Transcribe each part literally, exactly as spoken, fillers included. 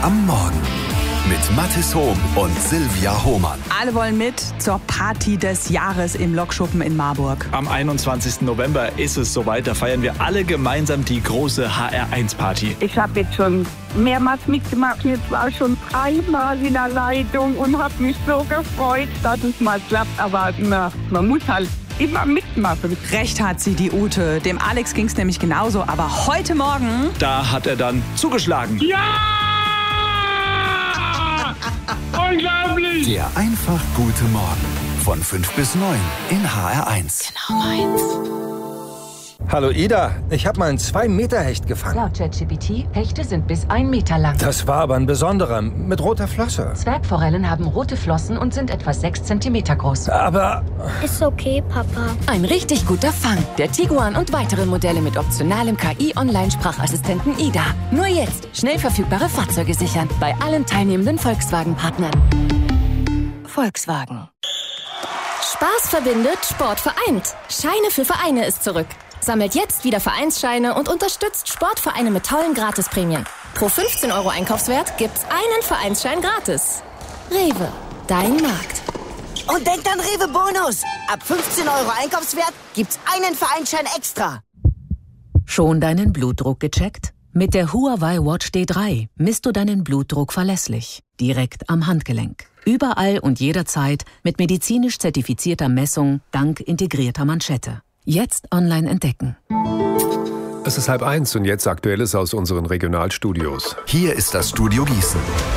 am Morgen mit Mathis Hohm und Silvia Hohmann. Alle wollen mit zur Party des Jahres im Lokschuppen in Marburg. Am einundzwanzigsten November ist es soweit. Da feiern wir alle gemeinsam die große H R eins Party. Ich habe jetzt schon mehrmals mitgemacht. Jetzt war ich schon dreimal in der Leitung und habe mich so gefreut, dass es mal klappt. Aber na, man muss halt immer mitmachen. Recht hat sie, die Ute. Dem Alex ging es nämlich genauso. Aber heute Morgen... Da hat er dann zugeschlagen. Ja! Unglaublich! Der einfach gute Morgen. Von fünf bis neun in H R eins. Genau meins. Hallo Ida, ich habe mal einen zwei Meter Hecht gefangen. Laut ChatGPT, Hechte sind bis ein Meter lang. Das war aber ein besonderer, mit roter Flosse. Zwergforellen haben rote Flossen und sind etwa sechs Zentimeter groß. Aber... Ist okay, Papa. Ein richtig guter Fang. Der Tiguan und weitere Modelle mit optionalem K I-Online-Sprachassistenten Ida. Nur jetzt schnell verfügbare Fahrzeuge sichern. Bei allen teilnehmenden Volkswagen-Partnern. Volkswagen. Spaß verbindet, Sport vereint. Scheine für Vereine ist zurück. Sammelt jetzt wieder Vereinsscheine und unterstützt Sportvereine mit tollen Gratisprämien. Pro fünfzehn Euro Einkaufswert gibt's einen Vereinsschein gratis. Rewe, dein Markt. Und denkt an Rewe Bonus. Ab fünfzehn Euro Einkaufswert gibt's einen Vereinsschein extra. Schon deinen Blutdruck gecheckt? Mit der Huawei Watch D drei misst du deinen Blutdruck verlässlich. Direkt am Handgelenk. Überall und jederzeit mit medizinisch zertifizierter Messung dank integrierter Manschette. Jetzt online entdecken. Es ist halb eins und jetzt Aktuelles aus unseren Regionalstudios. Hier ist das Studio Gießen.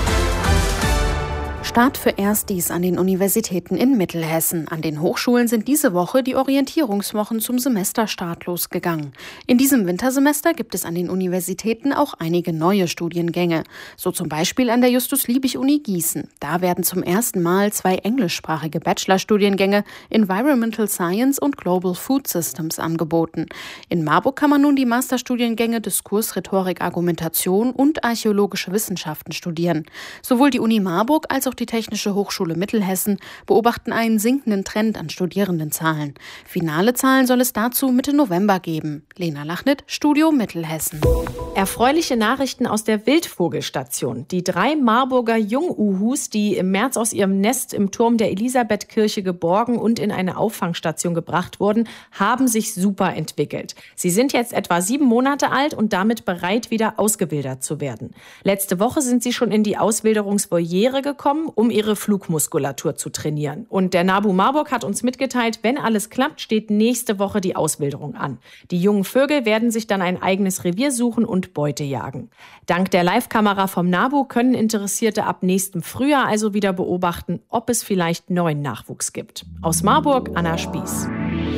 Start für Erstis an den Universitäten in Mittelhessen. An den Hochschulen sind diese Woche die Orientierungswochen zum Semesterstart losgegangen. In diesem Wintersemester gibt es an den Universitäten auch einige neue Studiengänge. So zum Beispiel an der Justus-Liebig-Uni Gießen. Da werden zum ersten Mal zwei englischsprachige Bachelorstudiengänge Environmental Science und Global Food Systems angeboten. In Marburg kann man nun die Masterstudiengänge Diskurs, Rhetorik, Argumentation und Archäologische Wissenschaften studieren. Sowohl die Uni Marburg als auch die Technische Hochschule Mittelhessen beobachten einen sinkenden Trend an Studierendenzahlen. Finale Zahlen soll es dazu Mitte November geben. Lena Lachnitt, Studio Mittelhessen. Erfreuliche Nachrichten aus der Wildvogelstation. Die drei Marburger Junguhus, die im März aus ihrem Nest im Turm der Elisabethkirche geborgen und in eine Auffangstation gebracht wurden, haben sich super entwickelt. Sie sind jetzt etwa sieben Monate alt und damit bereit, wieder ausgewildert zu werden. Letzte Woche sind sie schon in die Auswilderungsvoliere gekommen, um ihre Flugmuskulatur zu trainieren. Und der NABU Marburg hat uns mitgeteilt, wenn alles klappt, steht nächste Woche die Auswilderung an. Die jungen Vögel werden sich dann ein eigenes Revier suchen und Beute jagen. Dank der Live-Kamera vom NABU können Interessierte ab nächstem Frühjahr also wieder beobachten, ob es vielleicht neuen Nachwuchs gibt. Aus Marburg, Anna Spieß.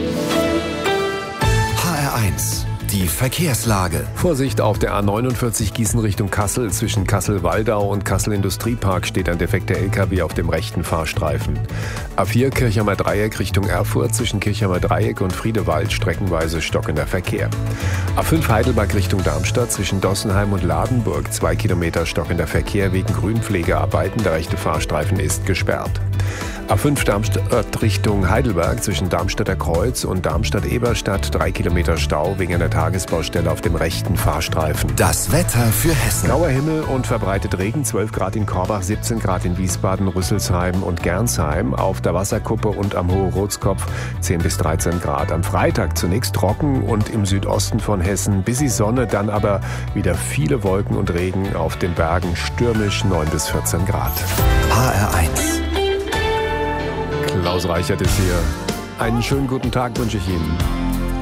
H R eins. Die Verkehrslage. Vorsicht auf der A neunundvierzig Gießen Richtung Kassel. Zwischen Kassel-Waldau und Kassel-Industriepark steht ein defekter L K W auf dem rechten Fahrstreifen. A vier Kirchheimer Dreieck Richtung Erfurt. Zwischen Kirchheimer Dreieck und Friedewald streckenweise stockender Verkehr. A fünf Heidelberg Richtung Darmstadt. Zwischen Dossenheim und Ladenburg zwei Kilometer stockender Verkehr wegen Grünpflegearbeiten. Der rechte Fahrstreifen ist gesperrt. A fünf Darmstadt Richtung Heidelberg zwischen Darmstadter Kreuz und Darmstadt-Eberstadt drei Kilometer Stau wegen einer Tagesbaustelle auf dem rechten Fahrstreifen. Das Wetter für Hessen. Grauer Himmel und verbreitet Regen, zwölf Grad in Korbach, siebzehn Grad in Wiesbaden, Rüsselsheim und Gernsheim. Auf der Wasserkuppe und am Hohe-Rotskopf zehn bis dreizehn Grad. Am Freitag zunächst trocken und im Südosten von Hessen busy Sonne, dann aber wieder viele Wolken und Regen, auf den Bergen stürmisch neun bis vierzehn Grad. H R eins. Klaus Reichert ist hier. Einen schönen guten Tag wünsche ich Ihnen.